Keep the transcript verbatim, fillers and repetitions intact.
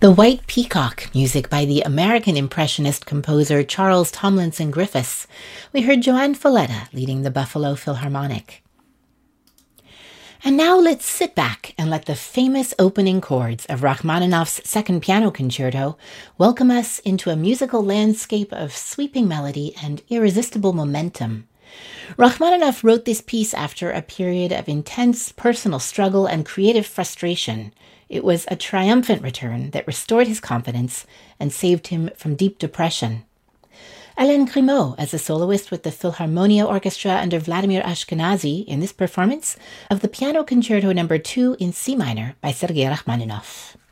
The White Peacock, music by the American Impressionist composer Charles Tomlinson Griffiths. We heard Joanne Folletta leading the Buffalo Philharmonic. And now let's sit back and let the famous opening chords of Rachmaninoff's Second Piano Concerto welcome us into a musical landscape of sweeping melody and irresistible momentum. Rachmaninoff wrote this piece after a period of intense personal struggle and creative frustration. It was a triumphant return that restored his confidence and saved him from deep depression. Alain Grimaud as a soloist with the Philharmonia Orchestra under Vladimir Ashkenazy in this performance of the Piano Concerto number two in C minor by Sergei Rachmaninoff.